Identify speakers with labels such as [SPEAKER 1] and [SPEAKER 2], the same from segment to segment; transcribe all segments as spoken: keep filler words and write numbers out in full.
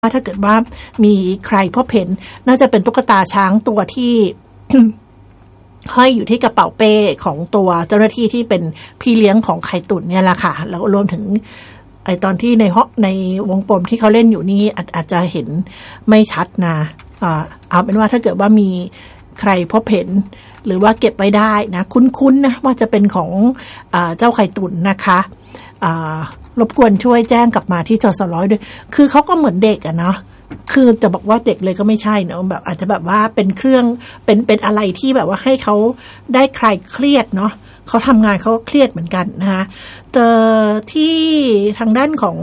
[SPEAKER 1] ถ้าเกิดว่ามีใครพบเห็นน่าจะเป็นตุ๊กตาช้างตัวที่ ห้อยอยู่ที่กระเป๋าเป้ของตัวเจ้าหน้าที่ที่เป็นพี่เลี้ยงของไข่ตุ๋นเนี่ยแหละค่ะแล้วรวมถึงไอตอนที่ในห้องในวงกลมที่เขาเล่นอยู่นี่อาจ, อาจจะเห็นไม่ชัดนะอ่าเอาเป็นว่าถ้าเกิดว่ามีใครพบเห็นหรือว่าเก็บไว้ได้นะคุ้นๆนะว่าจะเป็นของอ่าเจ้าไข่ตุ๋นนะคะอ่ารบกวนช่วยแจ้งกลับมาที่จสร้อยด้วยคือเขาก็เหมือนเด็กอะเนาะคือจะบอกว่าเด็กเลยก็ไม่ใช่เนาะแบบอาจจะแบบว่าเป็นเครื่องเป็นเป็นอะไรที่แบบว่าให้เขาได้คลายเครียดเนาะเขาทำงานเขาก็เครียดเหมือนกันนะคะแต่ที่ทางด้านของ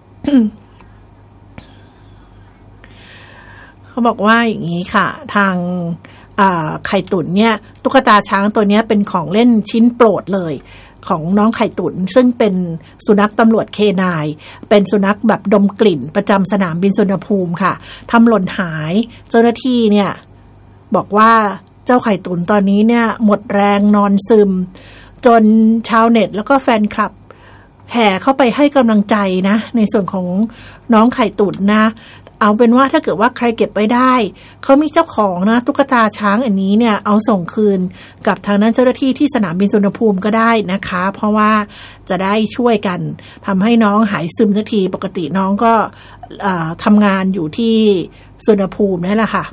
[SPEAKER 1] เขาบอกว่าอย่างนี้ค่ะทางไข่ตุ๋นเนี่ยตุ๊กตาช้างตัวนี้เป็นของเล่นชิ้นโปรดเลยของน้องไข่ตุ๋นซึ่งเป็นสุนัขตำรวจเคนายเป็นสุนัขแบบดมกลิ่นประจำสนามบินสุวรรณภูมิค่ะทำหล่นหายเจ้าหน้าที่เนี่ยบอกว่าเจ้าไข่ตุ๋นตอนนี้เนี่ยหมดแรงนอนซึมจนชาวเน็ตแล้วก็แฟนคลับแห่เข้าไปให้กำลังใจนะในส่วนของน้องไข่ตุ๋นนะเอาเป็นว่าถ้าเกิดว่าใครเก็บไว้ได้เขามีเจ้าของนะตุ๊กตาช้างอันนี้เนี่ยเอาส่งคืนกับทางนั้นเจ้าหน้าที่ที่สนามบินสุวรรณภูมิก็ได้นะคะเพราะว่าจะได้ช่วยกันทำให้น้องหายซึมสักทีปกติน้องก็ทำงานอยู่ที่สุวรรณภูมินี่แหละค่ะ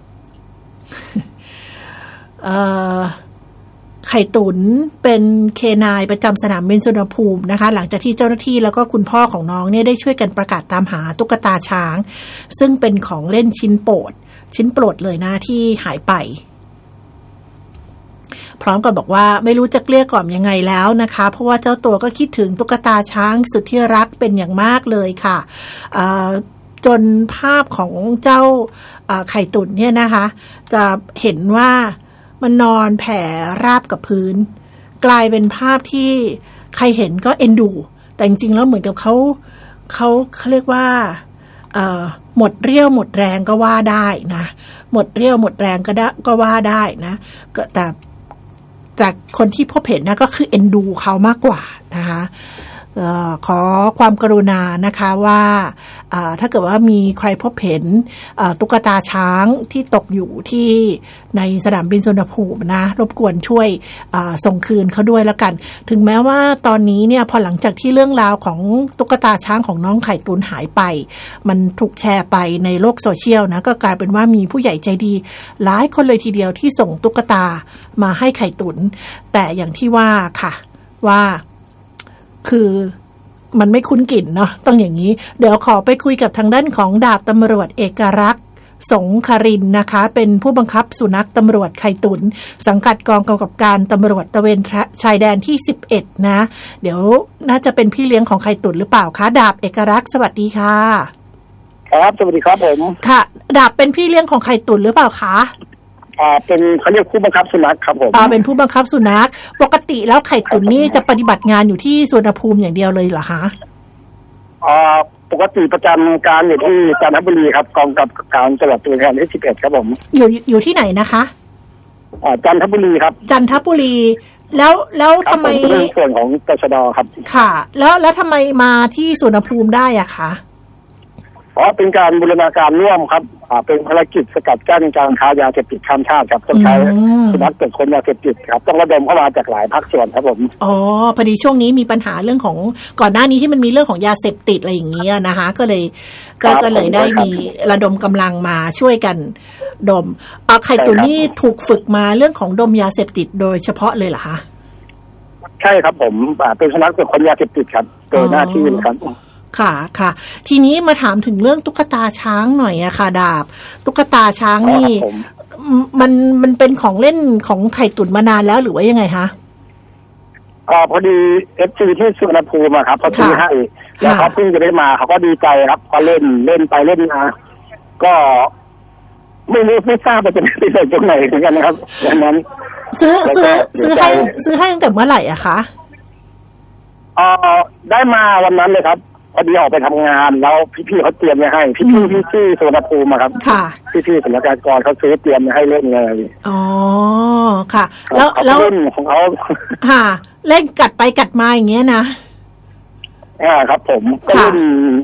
[SPEAKER 1] ไข่ตุ๋นเป็นเคนายประจำสนามบินสุวรรณภูมินะคะหลังจากที่เจ้าหน้าที่แล้วก็คุณพ่อของน้องเนี่ยได้ช่วยกันประกาศตามหาตุ๊กตาช้างซึ่งเป็นของเล่นชิ้นโปรดชิ้นโปรดเลยนะที่หายไปพร้อมกับบอกว่าไม่รู้จะเกลี้ยกล่อมยังไงแล้วนะคะเพราะว่าเจ้าตัวก็คิดถึงตุ๊กตาช้างสุดที่รักเป็นอย่างมากเลยค่ะจนภาพของเจ้าไข่ตุ๋นเนี่ยนะคะจะเห็นว่ามันนอนแผ่ราบกับพื้นกลายเป็นภาพที่ใครเห็นก็เอ็นดูแต่จริงๆแล้วเหมือนกับเขาเขาเขาเรียกว่าหมดเรี่ยวหมดแรงก็ว่าได้นะหมดเรี่ยวหมดแรงก็ได้ก็ว่าได้นะแต่จากคนที่พบเห็นนะก็คือเอ็นดูเขามากกว่านะคะขอความกรุณานะคะว่าถ้าเกิดว่ามีใครพบเห็นตุ๊กตาช้างที่ตกอยู่ที่ในสนามบินสุวรรณภูมินะรบกวนช่วยส่งคืนเขาด้วยแล้วกันถึงแม้ว่าตอนนี้เนี่ยพอหลังจากที่เรื่องราวของตุ๊กตาช้างของน้องไข่ตุ๋นหายไปมันถูกแชร์ไปในโลกโซเชียลนะก็กลายเป็นว่ามีผู้ใหญ่ใจดีหลายคนเลยทีเดียวที่ส่งตุ๊กตามาให้ไข่ตุ๋นแต่อย่างที่ว่าค่ะว่าคือมันไม่คุ้นกลิ่นเนาะต้องอย่างนี้เดี๋ยวขอไปคุยกับทางด้านของดาบตำรวจเอกรักษ์สงครินทร์นะคะเป็นผู้บังคับสุนัขตำรวจไข่ตุ๋นสังกัดกองกำกับการตำรวจตระเวนชายแดนที่สิบเอ็ดนะเดี๋ยวน่าจะเป็นพี่เลี้ยงของไข่ตุ๋นหรือเปล่าคะดาบเอกรักษ์สวัสดีค่ะ
[SPEAKER 2] ครับสวัสดีครับผม
[SPEAKER 1] ค่ะดาบเป็นพี่เลี้ยงของไข่ตุ๋นหรือเปล่าคะ
[SPEAKER 2] อ่าเป็นเขาเรียกผู้บังคับสุนัขครับผม
[SPEAKER 1] อ่าเป็นผู้บังคับสุนัขปกติแล้วไข่ตุ๋นนี่จะปฏิบัติงานอยู่ที่สุวรรณภูมิอย่างเดียวเลยเหรอคะ
[SPEAKER 2] อ่าปกติประจำการอยู่ที่จันทบุรีครับกองกับการจังหวัดตระเวนชายแดนที่สิบเอ็ดครับผม
[SPEAKER 1] อยู่อยู่ที่ไหนนะคะ
[SPEAKER 2] อ่าจันทบุรีครับ
[SPEAKER 1] จันทบุรีแล้วแล้วทำไม
[SPEAKER 2] เป็นส่วนของตชด.ครับ
[SPEAKER 1] ค่ะแล้วแล้วทำไมมาที่สุวรรณภูมิได้อะคะ
[SPEAKER 2] อ๋อเป็นการบูรณาการร่วมครับอ่าเป็นภารกิจสกัดกั้นการค้ายาเสพติดข้ามชาติครับต้องใช้สุนัขตรวจค้นยาเสพติดครับต้องระดมเข้ามาจากหลายภาคส่วนครับผม
[SPEAKER 1] อ๋อพอดีช่วงนี้มีปัญหาเรื่องของก่อนหน้านี้ที่มันมีเรื่องของยาเสพติดอะไรอย่างเงี้ยนะคะก็เลยก็ก็เลยได้มีระดมกำลังมาช่วยกันดมอ่าไข่ตุ๋นนี่ถูกฝึกมาเรื่องของดมยาเสพติดโดยเฉพาะเลยเหรอคะ
[SPEAKER 2] ใช่ครับผมอ่าเป็นสุนัขตรวจค้นยาเสพติดครับโดยหน้าที่ครับ
[SPEAKER 1] ค่ะค่ะทีนี้มาถามถึงเรื่องตุ๊กตาช้างหน่อยอะค่ะดาบตุ๊กตาช้างนี่มันมันเป็นของเล่นของไข่ตุ๋นมานานแล้วหรือว่ายังไงคะ
[SPEAKER 2] อ่าพอดีเอฟซีที่สุวรรณภูมิครับเขาซื้อให้แล้วเขาเพิ่งจะได้มาเขาก็ดีใจครับพอเล่นเล่นไปเล่นมาก็ไม่รู้ไม่ทราบว่าจะไปใส่ตรงไหนเหมือนกันนะครับดังนั้น
[SPEAKER 1] ซื้อซื้อซื้อให้ซื้อให้ตั้งแต่เมื่อไหร่อะคะ
[SPEAKER 2] อ่าได้มาวันนั้นเลยครับพอดีออกไปทำงานแล้วพี่ๆเขาเตรียมไว้ให้พี่ๆพี่ที่สุวรรณภูมิครับ
[SPEAKER 1] ค่ะ
[SPEAKER 2] พี่ๆศุลกากรเขาซื้อเตรียมไว้ให้เล่นเลย
[SPEAKER 1] อ๋อค่ะแล้วแล้ว
[SPEAKER 2] เล่นของเขา
[SPEAKER 1] ค่ะเล่นกัดไปกัดมาอย่างเงี้ยนะ
[SPEAKER 2] อ่าครับผมก็เล่น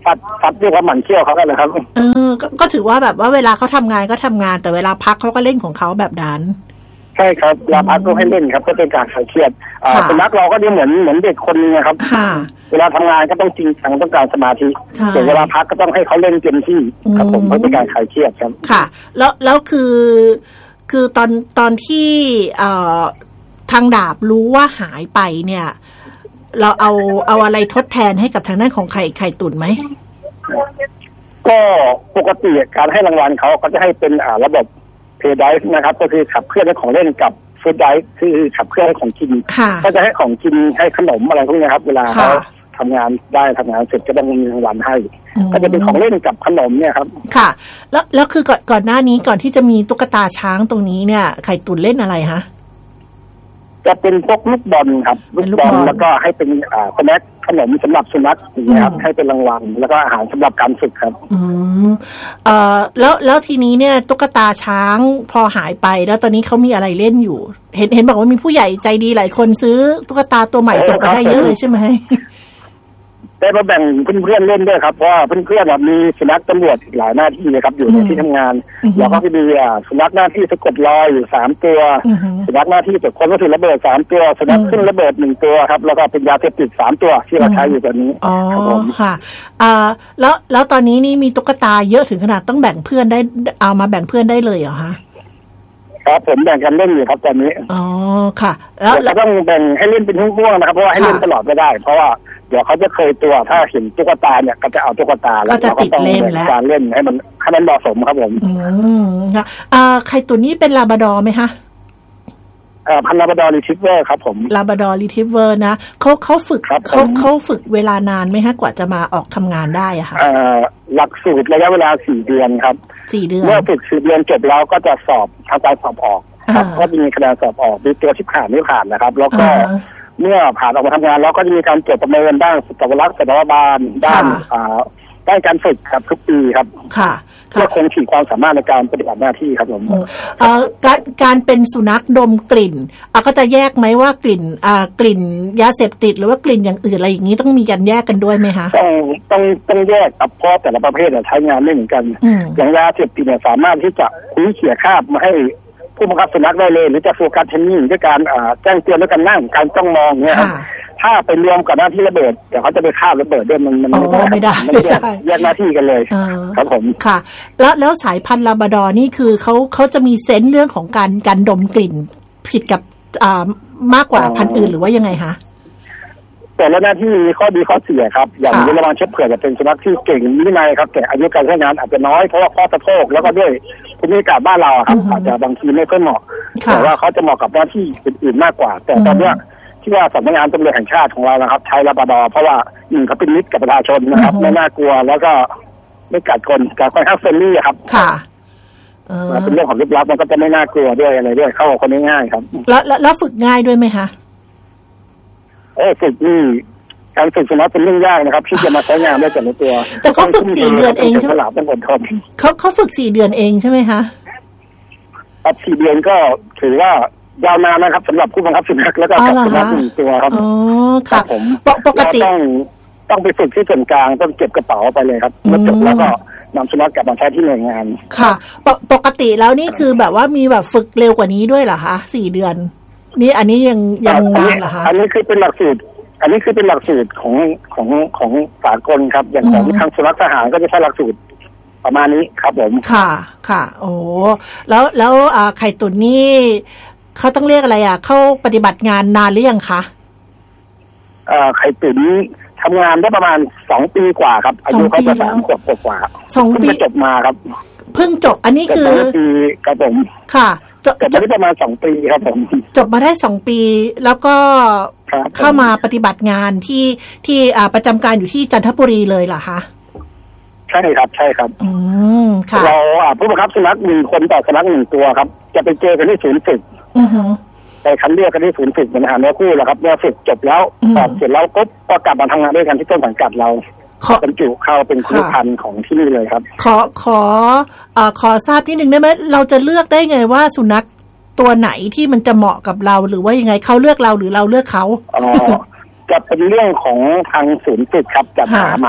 [SPEAKER 2] ฟัดฟัดด้วยความหมั่นเขี้ยวเขากันเลยครับ
[SPEAKER 1] เออก็ก็ถือว่าแบบว่าเวลาเขาทำงานก็ทำงานแต่เวลาพักเขาก็เล่นของเขาแบบนั้น
[SPEAKER 2] ใช่ครับเวลาพักก็ให้เล่นครับก็เป็นการคลายเครียดสุนัขเราก็ดูเหมือนเหมือนเด็กคนนึงนะครับเวลาทำงานก็ต้องจริงจังต้องการสมาธิแต่เวลาพักก็ต้องให้เขาเล่นเต็มที่ครับผมเพื่อเป็นการคลายเครียดครับ
[SPEAKER 1] ค่ะแล้วแล้วคือคือตอนตอนที่เอ่อทางดาบรู้ว่าหายไปเนี่ยเราเอาเอาอะไรทดแทนให้กับทางด้านของไข่ไข่ตุ๋นไหม
[SPEAKER 2] ก็ปกติการให้รางวัลเขาก็จะให้เป็นอ่าระบบเพย์ไดฟ์นะครับก็คือขับเคลื่อนให้ของเล่นกับฟู้ดไดฟ์คือขับเคลื่อนให้ของกินก็จะให้ของกินให้ขนมอะไรพวกนี้ครับเวลาเขาทำงานได้ทำงานเสร็จก็ต้องมีรางวัลให้ก็จะเป็นของเล่นกับขนมเนี่ยครับ
[SPEAKER 1] ค่ะแล้วแล้วคือก่อนก่อนหน้านี้ก่อนที่จะมีตุ๊กตาช้างตรงนี้เนี่ยไข่ตุ๋นเล่นอะไรฮะ
[SPEAKER 2] จะเป็นพวกลูกบอลครับลูกบอลแล้วก็ให้เป็นอ่าสแน็คขนมสำหรับสุนัขอย่างนี้ครับให้เป็นรางวัลแล้วก็อาหารสำหรับการฝึกครับ
[SPEAKER 1] อืมเอ่อแล้วแล้วทีนี้เนี่ยตุ๊กตาช้างพอหายไปแล้วตอนนี้เขามีอะไรเล่นอยู่เห็นเห็นบอกว่ามีผู้ใหญ่ใจดีหลายคนซื้อตุ๊กตาตัวใหม่ส่งไปให้เยอะเลยใช่ไหม
[SPEAKER 2] ได้มาแบ่งเพื่อนๆเล่นด้วยครับเพราะว่าเพื่อนๆมีสุนัขตำรวจหลายหน้าที่เลยครับอยู่ในที่ทำงานแล้วก็มีสุนัขหน้าที่สะกดรอยอยู่สามตัวสุนัขหน้าที่ตรวจค้นวัตถุระเบิดสามตัวสุนัขขึ้นระเบิดหนึ่งตัวครับแล้วก็เป็นยาเสพติดสามตัวที่เราใช้อยู่ตอนนี้
[SPEAKER 1] อ๋อค่ะอ่าแล้วแล้วตอนนี้นี่มีตุ๊กตาเยอะถึงขนาดต้องแบ่งเพื่อนได้เอามาแบ่งเพื่อนได้เลยเหรอคะ
[SPEAKER 2] ครับผมแบ่งกันเล่นอยู่ครับตอนนี้
[SPEAKER 1] อ๋อค่ะ
[SPEAKER 2] แล้วเราต้องแบ่งให้เล่นเป็นห่วงๆนะครับเพราะว่าให้เล่นตลอดไม่ได้เพราะว่าเดี๋ยวเขาจะเคยตัวถ้าเห็นตุ๊กตาเนี่ยก็จะเอาตุ๊กตาแล้ว
[SPEAKER 1] ก็ติดเล่นแล้ว
[SPEAKER 2] การเล่นให้มันให้มันเหมาะสมครับผม
[SPEAKER 1] อืมค่ะอ่าไข่ตุ๋นนี้เป็นลาบราดอร์ไหมคะ
[SPEAKER 2] เอ่อพันธุ์ลาบราดอร์รีทรีเวอร์ครับผม
[SPEAKER 1] ลาบราดอร์รีทรีเวอร์นะเขาเขาฝึกเขาเขาฝึกเวลานานไหมฮะกว่าจะมาออกทำงานได้อะค่ะ
[SPEAKER 2] เอ่อหลักสูตรระยะเวลาสี่เดือนครับ
[SPEAKER 1] สี่เดือน
[SPEAKER 2] เมื่อฝึกสี่เดือนจบแล้วก็จะสอบทำการสอบออกครับก็จะมีคะแนนสอบออกมีตัวที่ผ่านไม่ผ่านนะครับแล้วก็เมื่อผ่านออกมาทำงานแล้วก็จะมีการตรวจประเมินด้านสัตวรักษ์สัตวบาลด้านอ่าด้านการฝึกครับทุกปีครับ
[SPEAKER 1] ค่ะ
[SPEAKER 2] เพื่อคงขีดความสามารถในการปฏิบัติหน้าที่ครับผม
[SPEAKER 1] เอ่อการการเป็นสุนัขดมกลิ่นอ่ะก็จะแยกไหมว่ากลิ่นอ่ากลิ่นยาเสพติดหรือว่ากลิ่นอย่างอื่นอะไรอย่างนี้ต้องมีการแยกกันด้วยไหมคะ
[SPEAKER 2] ต้องต้องต้องแยกครับเพราะแต่ละประเภทใช้งานไม่เหมือนกันอย่างยาเสพติดเนี่ยสามารถที่จะคุ้นเขี่ยคาบมาให้ผู้บังคับสุนัขได้เลยหรือจะโฟกัสเทนนิ่งด้วยการแจ้งเตือนด้วยการนั่งการจ้องมองเนี่ยครับถ้าไปรวมกับหน้าที่ระเบิดเดี๋ยวเขาจะไปฆ่าระเบิดด้วยมันมัน
[SPEAKER 1] ไม่ได้
[SPEAKER 2] ไม่ได้แยกหน้าที่กันเลยครับผม
[SPEAKER 1] ค่ะแล้วแล้วสายพันธุ์ลาบราดอร์นี่คือเขาเขาจะมีเซนส์เรื่องของการการดมกลิ่นผิดกับอ่ามากกว่าพันธุ์อื่นหรือว่ายังไงคะ
[SPEAKER 2] แต่ละหน้าที่มีข้อดีข้อเสียครับอย่างเวลาเช็ดเผื่อจะเป็นสุนัขที่เก่งวินัยครับแต่อายุการใช้งานอาจจะน้อยเพราะว่าข้อสะโพกแล้วก็ด้วยภูมิอากาศบ้านเราครับอาจจะบางทีไม่ค่อยเหมาะแต่ว่าเขาจะเหมาะกับหน้าที่อื่นๆมากกว่าแต่ตอนเนี้ยที่ว่าสำนักงานตำรวจแห่งชาติของเรานะครับใช้ลาบราดอร์เพราะว่าหนึ่งเขาเป็นมิตรกับประชาชนนะครับไม่น่ากลัวแล้วก็ไม่กัดคนการค่อนข้างเฟรนลี่ครับ
[SPEAKER 1] ค่ะ
[SPEAKER 2] เป็นเรื่องของลึกลับมันก็จะไม่น่ากลัวด้วยอะไรด้วยเข้ากับคนง่ายๆครับ
[SPEAKER 1] แล้วแล้วฝึกง่ายด้วยไหมคะ
[SPEAKER 2] เออฝึกนี่การฝึกสุนัขเป็นเรื่องยากนะครับที่จะมาใช้งานได้แต่ละตัว
[SPEAKER 1] แต่เขาฝึกสี่เดือนเองใช่ไหมเขาเขาฝึกสี่เดือนเองใช่ไหมคะ
[SPEAKER 2] ครับสี่เดือนก็ถือว่ายาวนานนะครับสำหรับผู้บังคับสุนัขแล้วก็กับสุนัขหนึ่งตัวครับ
[SPEAKER 1] อ๋อค่ะ
[SPEAKER 2] ผม
[SPEAKER 1] ปกติ
[SPEAKER 2] ต้องต้องไปฝึกที่ส่วนกลางต้องเก็บกระเป๋าไปเลยครับเมื่อจบแล้วก็นำสุนัขกลับมาใช้ที่หน่วยงาน
[SPEAKER 1] ค่ะปกติแล้วนี่คือแบบว่ามีแบบฝึกเร็วกว่านี้ด้วยเหรอคะสี่เดือนนี่อันนี้ยังยังนานเหรอคะ
[SPEAKER 2] อันนี้คือเป็นหลักสูตรอันนี้คือเป็นหลักสูตรของของของสากลครับอย่างของทางสุนัขทหารก็จะใช้หลักสูตรประมาณนี้ครับผม
[SPEAKER 1] ค่ะค่ะโอ้แล้วแล้วไข่ตุ๋นนี่เขาต้องเรียกอะไรอ่ะเข้าปฏิบัติงานนานหรือยังคะ
[SPEAKER 2] ไข่ตุ๋นทำงานได้ประมาณสองปีกว่าครับอายุเขาจะสามขวบกว่า
[SPEAKER 1] สองปี
[SPEAKER 2] จบมาครับ
[SPEAKER 1] เพิ่งจบอันนี้คือ
[SPEAKER 2] ปีครับผม
[SPEAKER 1] ค่ะ
[SPEAKER 2] จบมาได้ประมาณสองปีครับผม
[SPEAKER 1] จบมาได้สองปีแล้วก็เข้ามาปฏิบัติงานที่ที่ประจำการอยู่ที่จันทบุรีเลยเหรอคะ
[SPEAKER 2] ใช่ครับใช่ครับ
[SPEAKER 1] อืมค่ะ
[SPEAKER 2] เราผู้บังคับสุนัขหนึ่งคนต่อสุนัขหนึ่งตัวครับจะไปเจอกันที่ศูนย์ฝึกไปคันเรียกกันที่ศูนย์ฝึกเป็นอาหารเนื้อคู่แหละครับเมื่อฝึกจบแล้วสอบเสร็จแล้วก็ก็กลับมาทำงานด้วยกันที่ต้นสังกัดเราบรรจุเข้าเป็นคุณพันธุ์ของที่นี่เลยครับ
[SPEAKER 1] ขอขออ่าขอทราบนิดนึงได้ไหมเราจะเลือกได้ไงว่าสุนัขตัวไหนที่มันจะเหมาะกับเราหรือว่ายังไงเขาเลือกเราหรือเราเลือกเขา
[SPEAKER 2] อ๋อจะเป็นเรื่องของทางศูนย์ฝึกครับจัดหามา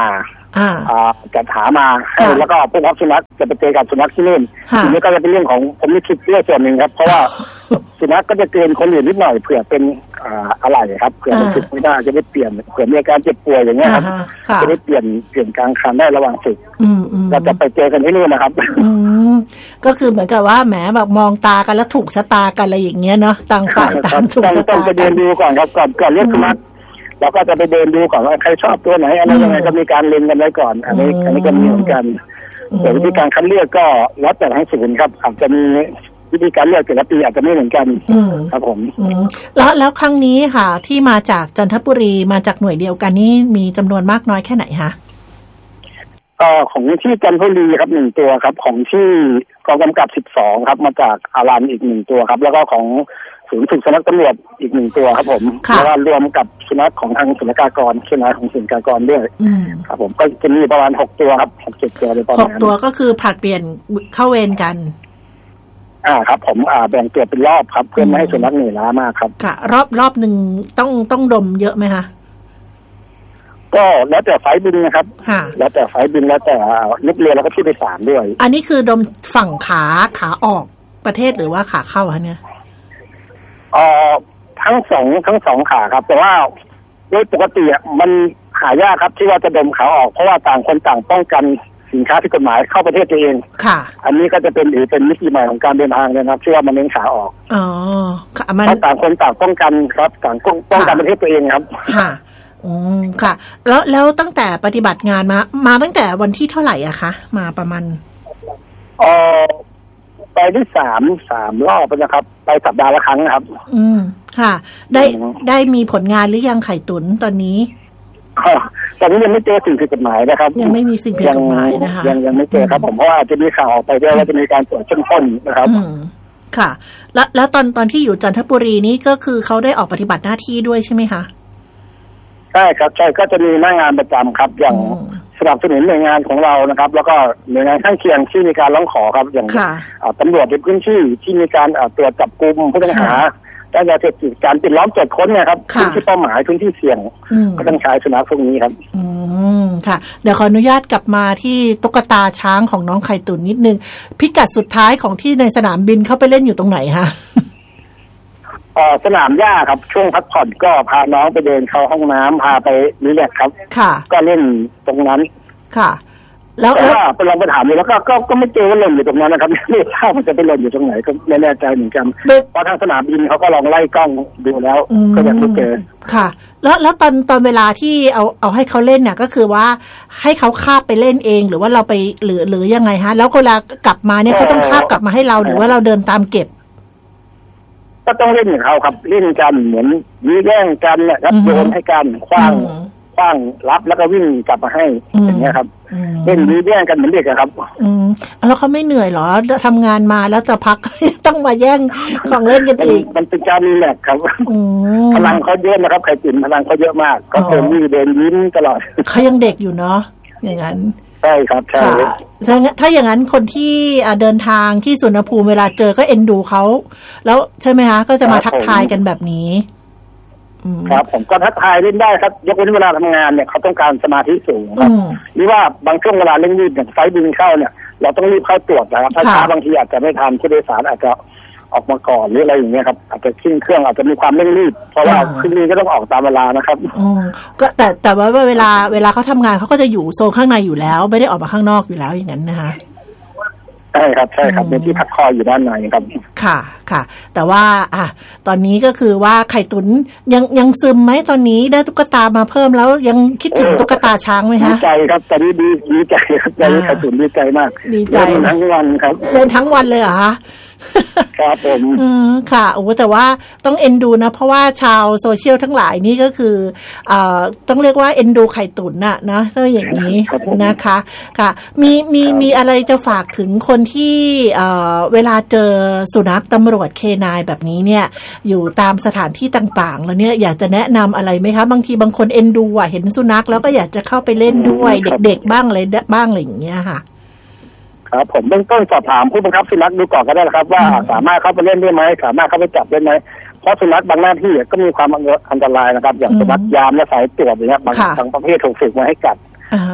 [SPEAKER 2] จัดหามาให้แล้วก็พวกสุนัขจะไปเจอกับสุนัขที่นู่นทีนี้ก็จะเป็นเรื่องของผมมีคิดเรื่องส่วนหนึ่งครับเพราะว่าสุนัขก็จะเกินคนอื่นนิดหน่อยเผื่อเป็นอะไรครับเผื่อมันฝึกไม่ได้จะได้เปลี่ยนเผื่อมีอาการเจ็บป่วยอย่างเงี้ยครับจะได้เปลี่ยนเปลี่ยนกลางคันได้ระหว่างฝึกเราจะไปเจอกันที่นู่นนะครับ
[SPEAKER 1] ก็คือเหมือนกับว่าแหมแบบมองตากันแล้วถูกชะตากันอะไรอย่างเงี้ยเนาะต่างฝ่ายต่างถูกชะตา
[SPEAKER 2] ต้องไปเดินดูก่อนครับก่อนก่อนเลือกสุนัขเราก็จะไปเดินดูก่อนว่าใครชอบตัวไหนอะไรยังไงก็มีการเล็งกันไว้ก่อนอันนี้อันนี้ก็มีเหมือนกันแต่วิธีการคัดเลือกก็แล้วแต่ทั้งศูนย์ครับอาจจะมีวิธีการเลือกแต่ละปีอาจจะไม่เหมือนกันครับผม
[SPEAKER 1] แล้วแล้วครั้งนี้ค่ะที่มาจากจันทบุรีมาจากหน่วยเดียวกันนี่มีจำนวนมากน้อยแค่ไหนคะ
[SPEAKER 2] เอ่อของที่จันทบุรีครับหนึ่งตัวครับของที่กองกำกับสิบสองครับมาจากอารันอีกหนึ่งตัวครับแล้วก็ของศูนย์ฝึกสุนัขตำรวจอีกหนึ่งตัวครับผมแล้วก็รวมกับสุนัขของทางศุลกากรเช่นของศุลกากรด้วยครับผมก็จะมีประมาณหกตัวครับหกเจ็ดตัวโดยประมาณ
[SPEAKER 1] หกตัวก็คือผลัดเปลี่ยนเข้าเวรกัน
[SPEAKER 2] อ่าครับผมอ่าแบ่งตัวเป็นรอบครับเพื่อไม่ให้สุนัขเหนื่อยล้ามากครับ
[SPEAKER 1] ค่ะรอบรอบหนึ่งต้องต้องดมเยอะไหมคะ
[SPEAKER 2] ก็แล้วแต่ไฟบินนะครับแล้วแต่ไฟบินแล้วแต่ลูกเรือแล้วก็ที่โดยสารด้วย
[SPEAKER 1] อันนี้คือดมฝั่งขาขาออกประเทศหรือว่าขาเข้าคะเนี่ย
[SPEAKER 2] เอ่อทั้งสองทั้งสองขาครับแต่ว่าโดยปกติอ่ะมันหายากครับที่ว่าจะดมขาออกเพราะว่าต่างคนต่างป้องกันสินค้าที่กฎหมายเข้าประเทศตัวเองค่ะอันนี้ก็จะเป็นหรือเป็นมิติใหม่ของการเดินทางนะครับที่ว่ามันเน้นขาออก
[SPEAKER 1] อ๋อค่ะ
[SPEAKER 2] มันต่างคนต่างป้องกันครับต่างป้องกันประเทศตัวเองครับ
[SPEAKER 1] ค่ะอืมค่ะแล้วแล้วตั้งแต่ปฏิบัติงานมามาตั้งแต่วันที่เท่าไหร่อะคะมาประมาณ
[SPEAKER 2] เออไปที่สามสามรอบนะครับไปสัปดาห์ละครั้งนะครับ
[SPEAKER 1] อืมค่ะได้ได้มีผลงานหรือยังไข่ตุ๋นตอนนี้
[SPEAKER 2] ตอนนี้ยังไม่เจอสิ่งผิดกฎหมายนะครับ
[SPEAKER 1] ยังไม่มีสิ่งผิดกฎหมายนะคะ
[SPEAKER 2] ยังยังไม่เจอครับผมเพราะว่าจะมีข่าวออกไปด้วยว่าจะมีการตรวจเข้มข้นนะครับ
[SPEAKER 1] ค่ะแล้วแล้วตอนตอนที่อยู่จันทบุรีนี้ก็คือเขาได้ออกปฏิบัติหน้าที่ด้วยใช่ไหมคะ
[SPEAKER 2] ใช่ครับใช่ก็จะมีหน้างานประจำครับอย่างสนับสนุนหน่วยงานของเรานะครับแล้วก็หน่วยงานข้างเคียงที่มีการร้องขอครับอย่างตำรวจในพื้นที่ที่มีการตรวจจับกุมผู้ต้องหาได้ยาเสพติดการปิดล้อมตรวจค้นเนี่ยครับพื้นที่เป้าหมายพื้นที่เสี่ยงก็ต้องใช้สุนัขพวกนี้ครับ
[SPEAKER 1] อืมค่ะเดี๋ยวขออนุญาตกลับมาที่ตุ๊กตาช้างของน้องไข่ตุ๋นนิดนึงพิกัดสุดท้ายของที่ในสนามบินเข้าไปเล่นอยู่ตรงไหนคะ
[SPEAKER 2] เอ่อสนามหญ้าครับช่วงพักผ่อนก็พาน้องไปเดินเข้าห้องน้ำพาไปรีแลกซ์ครับค่ะก็เล่นตรงนั้น
[SPEAKER 1] ค่ะแล้ว
[SPEAKER 2] แต่ว่าไปลองไปถามดูแล้วก็ก็ก็ไม่เจอว่าหล่นอยู่ตรงนั้นนะครับไม่ทราบว่าจะไปหล่นอยู่ตรงไหนก็ไม่แน่ใจเหมือนกันเพราะทางสนามบินเขาก็ลองไล่กล้องดูแล้วก็ยังไม่เจอ
[SPEAKER 1] ค่ะแล้วแล้วตอนตอนเวลาที่เอาเอาให้เขาเล่นเนี่ยก็คือว่าให้เขาคาบไปเล่นเองหรือว่าเราไปหรือหรือยังไงฮะแล้วเวลากลับมาเนี่ยเขาต้องคาบกลับมาให้เราหรือว่าเราเดินตามเก็บ
[SPEAKER 2] ก็ต้องเล่นกับเขาครับเล่นกันเหมือนยื้อแย่งกันเนี่ยครับโยนให้กันคว้างคว้างรับแล้วก็วิ่งกลับมาให้อย่างเงี้ยครับเล่นยื้อแย่งกันเหมือนเด็กครับ
[SPEAKER 1] อืมแล้วเขาไม่เหนื่อยหรอทำงานมาแล้วจะพักต้องมาแย่งของเล่นกันอีก
[SPEAKER 2] มันเป็นการรีแลกซ์ครับพลังเขาเยอะนะครับไข่ตุ๋นพลังเขาเยอะมากก็เดินวิ่งเดินยิ้มตลอด
[SPEAKER 1] เขายังเด็กอยู่เนาะอย่างนั้น
[SPEAKER 2] ใช่ครับใช่
[SPEAKER 1] ถ้าอย่างนั้นคนที่เดินทางที่สุวรรณภูมิเวลาเจอก็เอ็นดูเขาแล้วใช่ไหมคะก็จะมาทักทายกันแบบนี้
[SPEAKER 2] ครับผมก็ทักทายเล่นได้ครับยกเว้นเวลาทำงานเนี่ยเขาต้องการสมาธิสูงครับนี่ว่าบางช่วงเวลาเร่งรีบอย่างไฟบินเข้าเนี่ยเราต้องรีบเข้าตรวจนะครับถ้าช้าบางทีอาจจะไม่ทันผู้โดยสารอาจจะออกมาก่อนหรืออะไรอย่างเงี้ยครับอาจจะขึ้นเครื่องอาจจะมีความเร่งรีบเพราะว่าขึ้นนี้ก็ต้องออกตามเวลานะครับ
[SPEAKER 1] อืมก็แต่แต่ว่าเวลาเวลาเขาทำงานเขาก็จะอยู่โซนข้างในอยู่แล้วไม่ได้ออกมาข้างนอกอยู่แล้วอย่างนั้นนะคะ
[SPEAKER 2] ใช่ครับใช่ครับเป็นที่พักคอยอยู่ด้านในครับ
[SPEAKER 1] ค่ะค่ะแต่ว่าอ่ะตอนนี้ก็คือว่าไข่ตุ๋นยังยังซึมไหมตอนนี้ได้ตุ๊กตามาเพิ่มแล้วยังคิดถึงตุ๊กตาช้างไหมฮะ
[SPEAKER 2] ดีใจครับตอนนี้ดีดีใจครับใจไข่ตุ๋นดีใจมาก
[SPEAKER 1] ดีใจ
[SPEAKER 2] เล่นทั้งวันครับ
[SPEAKER 1] เล่นทั้งวันเลยเหรอคะ
[SPEAKER 2] ครับผม
[SPEAKER 1] อืมค่ะโอ้แต่ว่าต้องเอ็นดูนะเพราะว่าชาวโซเชียลทั้งหลายนี่ก็คืออ่าต้องเรียกว่าเอ็นดูไข่ตุ๋นน่ะนะถ้าอย่างนี้นะคะค่ะมีมีมีอะไรจะฝากถึงคนที่เอ่อเวลาเจอสุนัขตำรวจเคนายแบบนี้เนี่ยอยู่ตามสถานที่ต่างๆแล้วเนี่ยอยากจะแนะนำอะไรไหมคะบางทีบางคนเอ็นดูอ่ะเห็นสุนัขแล้วก็อยากจะเข้าไปเล่นด้วยเด็กๆบ้างอะไรบ้างอะไรอย่างเงี้ยค่ะ
[SPEAKER 2] ครับผมเบื้องต้นสอบถามผู้บังคับสุนัขดูก่อนก็ได้ครับว่าสามารถเข้าไปเล่นได้ไหมสามารถเข้าไปจับได้ไหมเพราะสุนัขบางหน้าที่ก็มีความอันตรายนะครับอย่างสุนัขยามและสายตรวจอย่างเงี้ยบางบางประเภทถูกฝึกมาให้กัด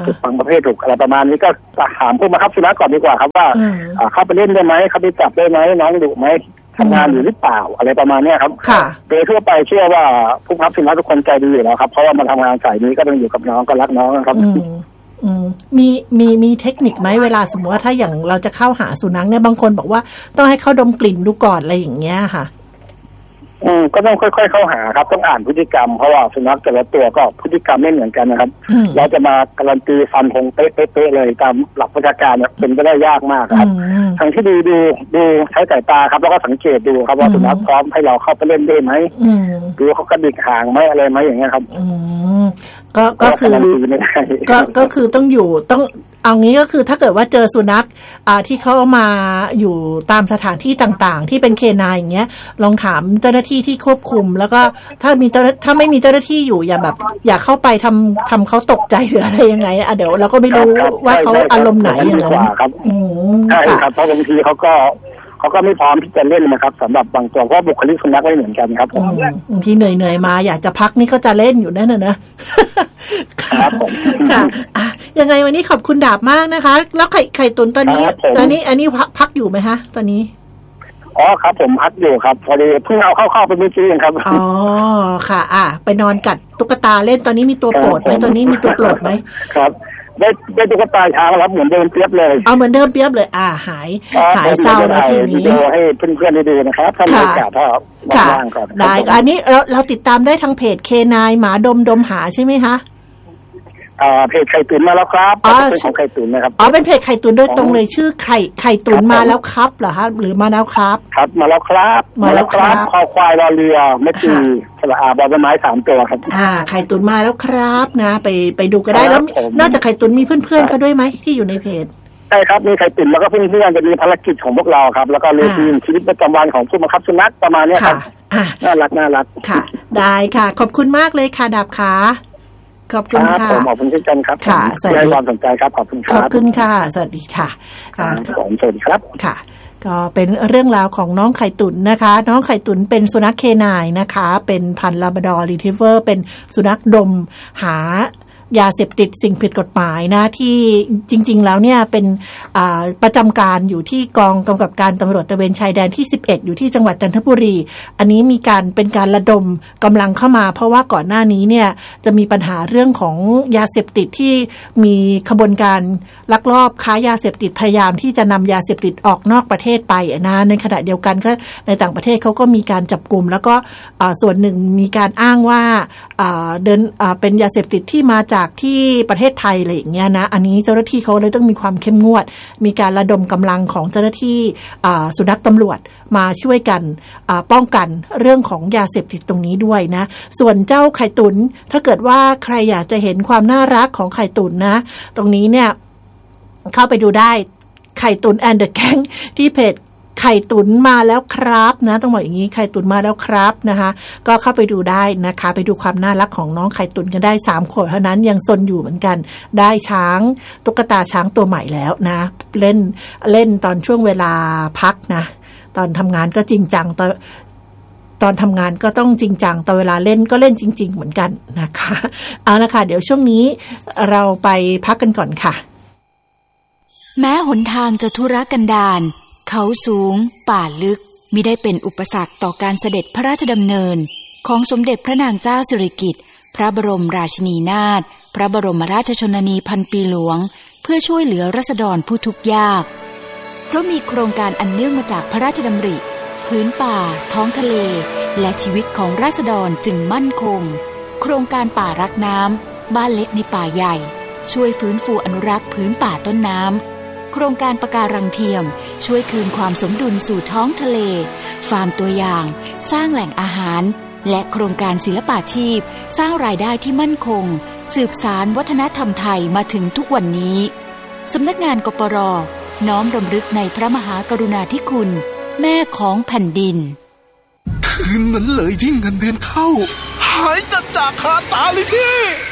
[SPEAKER 2] จุดฝังประเภทถูกอะไรประมาณนี้ก็ถามผู้บังคับสุนัขก่อนดีกว่าครับว่าเข้าไปเล่นได้ไหมเข้าไปจับได้ไหมน้องดุไหมทำงานอยู่หรือเปล่าอะไรประมาณนี้ครับโดยทั่วไปเชื่อว่าผู้บังคับสุนัขทุกคนใจดีอยู่แล้วครับเพราะว่ามันทำงานสายนี้ก็ต้องอยู่กับน้องก็รักน้องนะครับ
[SPEAKER 1] มีมีมีเทคนิคไหมเวลาสมมติว่าถ้าอย่างเราจะเข้าหาสุนัขเนี่ยบางคนบอกว่าต้องให้เขาดมกลิ่นดูก่อนอะไรอย่างเงี้ยค่ะ
[SPEAKER 2] อืมก็ต้องค่อยๆเข้าหาครับต้องอ่านพฤติกรรมเพราะว่าสุนัขแต่ละตัวก็พฤติกรรมไม่เหมือนกันนะครับเราจะมาการันตีฟันธงเป๊ะๆเลยตามหลักวิชาการเนี่ยเป็นไปได้ยากมากครับทางที่ดีดูดูใช้สายตาครับแล้วก็สังเกตดูครับว่าสุนัขพร้อมให้เราเข้าไปเล่นได้ไหมดูเขากระดิกหางไหมอะไรไหมอย่างเงี้ยครับ
[SPEAKER 1] ก็ก็คือก็ก็คือต้องอยู่ต้องเอางี้ก็คือถ้าเกิดว่าเจอสุนัขอ่าที่เขามาอยู่ตามสถานที่ต่างๆที่เป็นเคนายอย่างเงี้ยลองถามเจ้าหน้าที่ที่ควบคุมแล้วก็ถ้ามีเจ้าถ้าไม่มีเจ้าหน้าที่อยู่อย่าแบบอย่าเข้าไปทำทำเขาตกใจหรืออะไรยังไงอ่ะเดี๋ยวเราก็ไม่รู้ว่าเขาอารมณ์ไหนอย่างนั้น
[SPEAKER 2] อืมใช่ครับเพราะบางทีเขาก็เขาก็ไม่พร้อมที่จะเล่นนะครับสำหรับ บางตัวเพราะบุคลิกสุนัขไม่เหมือนกันครับผม
[SPEAKER 1] บางทีเหนื่อยๆมาอยากจะพักนี่ก็จะเล่นอยู่นั่นน่ะนะครับค่ะยังไงวันนี้ขอบคุณดาบมากนะคะแล้วไข่ไข่ตุ๋นตอนนี้ตอนนี้อันนี้พักพักอยู่ไหมคะตอนนี้
[SPEAKER 2] อ๋อครับผมพักอยู่ครับพอดีเพิ่งเอาเข้าๆไปเมื่อกี้เองครับ
[SPEAKER 1] อ๋อค่ะอ่ะไปนอนกัดตุ๊กตาเล่นตอนนี้มีตัวโปรดไหมตอนนี้มีตัวโปรดไหม
[SPEAKER 2] ครับได้ได้ตุ๊กตาช้างรับเหมือนเดิมเปียบเลย
[SPEAKER 1] เอาเหมือนเดิมเปียบเลยอ่าหายหายเศร้าแล้วทีนี้
[SPEAKER 2] ให้เพื่อนๆได้ดูนะครับถ้ามีโอกาสถ้าว่างก่อน
[SPEAKER 1] ได้อันนี้เราเราติดตามได้ทางเพจเคนายหมาดมดมหาใช่ไหมคะ
[SPEAKER 2] อ่าเพจไข่ตุ๋นมาแล้วครับอ๋อเป็นของไข่ตุ๋นนะครับ
[SPEAKER 1] อ๋อเป็นเพจไข่ตุ๋นโดยตรงเลยชื่อไข่ไข่ตุ๋นมาแล้วครับเหรอคะหรือมาแล้วครับ
[SPEAKER 2] ครับมาแล้วครับ
[SPEAKER 1] มาแล้วครับ
[SPEAKER 2] คอควายรอเรือไม่ตีสระอาบอใบไม้สามตัวครับ
[SPEAKER 1] อ่าไข่ตุ๋นมาแล้วครับนะไปไปดูก็ได้แล้วนอกจากไข่ตุ๋นมีเพื่อนๆเขาด้วยไหมที่อยู่ในเพจ
[SPEAKER 2] ใช่ครับมีไข่ตุ๋นแล้วก็เพื่อนๆจะมีภารกิจของพวกเราครับแล้วก็รูทีนชีวิตประจำวันของผู้บังคับสุนัขประมาณนี้ครับน่ารักน่ารัก
[SPEAKER 1] ค่ะได้ค่ะขอบคุณมากเลยค่ะดาบขาขอบคุณค่ะ
[SPEAKER 2] ขอบคุณเช่นกันครับ
[SPEAKER 1] ค่ะ
[SPEAKER 2] ให้ความสนใจครับขอบคุณครับ
[SPEAKER 1] ขอบคุณค่ะสวัสดีค่ะ
[SPEAKER 2] ค่ะสวัสดีครับ
[SPEAKER 1] ค่ะก็เป็นเรื่องราวของน้องไข่ตุ๋นนะคะน้องไข่ตุ๋นเป็นสุนัขเคนายนะคะเป็นพันธุ์ลาบราดอร์รีทรีฟเวอร์เป็นสุนัขดมหายาเสพติดสิ่งผิดกฎหมายนะที่จริงๆแล้วเนี่ยเป็นประจำการอยู่ที่กองกำกับการตำรวจตระเวนชายแดนที่สิบเอ็ดอยู่ที่จังหวัดจันทบุรีอันนี้มีการเป็นการระดมกำลังเข้ามาเพราะว่าก่อนหน้านี้เนี่ยจะมีปัญหาเรื่องของยาเสพติดที่มีขบวนการลักลอบค้ายาเสพติดพยายามที่จะนำยาเสพติดออกนอกประเทศไปนะในขณะเดียวกันก็ในต่างประเทศเขาก็มีการจับกลุ่มแล้วก็ส่วนหนึ่งมีการอ้างว่าเดินเป็นยาเสพติดที่มาจากที่ประเทศไทยอะไรอย่างเงี้ยนะอันนี้เจ้าหน้าที่เขาเลยต้องมีความเข้มงวดมีการระดมกำลังของเจ้าหน้าที่สุนัขตำรวจมาช่วยกันป้องกันเรื่องของยาเสพติดตรงนี้ด้วยนะส่วนเจ้าไข่ตุ๋นถ้าเกิดว่าใครอยากจะเห็นความน่ารักของไข่ตุ๋นนะตรงนี้เนี่ยเข้าไปดูได้ไข่ตุ๋นแอนด์เดอะแก๊งที่เพจไข่ตุ๋นมาแล้วครับนะต้องบอกอย่างนี้ไข่ตุ๋นมาแล้วครับนะคะก็เข้าไปดูได้นะคะไปดูความน่ารักของน้องไข่ตุ๋นกันได้สามขวบเท่านั้นยังซนอยู่เหมือนกันได้ช้างตุ๊กตาช้างตัวใหม่แล้วนะเล่นเล่นตอนช่วงเวลาพักนะตอนทำงานก็จริงจังตอนตอนทำงานก็ต้องจริงจังตอนเวลาเล่นก็เล่นจริงๆเหมือนกันนะคะเอาละค่ะเดี๋ยวช่วงนี้เราไปพักกันก่อนค่ะ
[SPEAKER 3] แม้หนทางจะทุรกันดารเขาสูงป่าลึกมิได้เป็นอุปสรรคต่อการเสด็จพระราชดำเนินของสมเด็จพระนางเจ้าสิริกิติ์พระบรมราชินีนาถพระบรมราชชนนีพันปีหลวงเพื่อช่วยเหลือราษฎรผู้ทุกข์ยากเพราะมีโครงการอันเนื่องมาจากพระราชดำริพื้นป่าท้องทะเลและชีวิตของราษฎรจึงมั่นคงโครงการป่ารักน้ำบ้านเล็กในป่าใหญ่ช่วยฟื้นฟูอนุรักษ์พื้นป่าต้นน้ำโครงการปะการังเทียมช่วยคืนความสมดุลสู่ท้องทะเลฟาร์มตัวอย่างสร้างแหล่งอาหารและโครงการศิลปาชีพสร้างรายได้ที่มั่นคงสืบสานวัฒนธรรมไทยมาถึงทุกวันนี้สำนักงานกปร.น้อมรำลึกในพระมหากรุณาธิคุณแม่ของแผ่นดิน
[SPEAKER 4] คืนนั้นเลยที่เงินเดือนเข้าหายจัดจากคาตาเลยพี่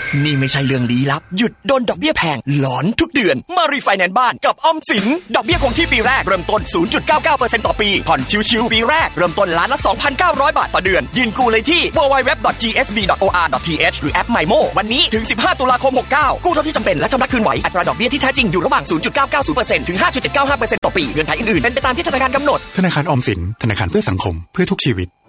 [SPEAKER 4] นี่ไม่ใช่เรื่องลี้ลับหยุดโดนดอกเบี้ยแพงหลอนทุกเดือนมารีไฟแนนซ์บ้านกับออมสินดอกเบี้ยคงที่ปีแรกเริ่มต้น ศูนย์จุดเก้าเก้าเปอร์เซ็นต์ ต่อปีผ่อนชิวๆปีแรกเริ่มต้นล้านละ สองพันเก้าร้อย บาทต่อเดือนยื่นกู้เลยที่ ดับเบิลยู ดับเบิลยู ดับเบิลยู ดอท จี เอส บี ดอท โอ อาร์ ดอท ที เอช หรือแอป ไมโม วันนี้ถึงสิบห้าตุลาคมหกสิบเก้ากู้เท่าที่จำเป็นและชำระคืนไหวอัตราดอกเบี้ยที่แท้จริงอยู่ระหว่าง ศูนย์จุดเก้าเก้าศูนย์เปอร์เซ็นต์ ถึง ห้าจุดเจ็ดเก้าห้าเปอร์เซ็นต์ ต่อปีเงื่อนไขอื่นๆเป็นไปตามที่ธนาคารกำหนด
[SPEAKER 5] ธนาคารออมสินธนาคารเพื่อสังคมเพื่อทุกชีวิต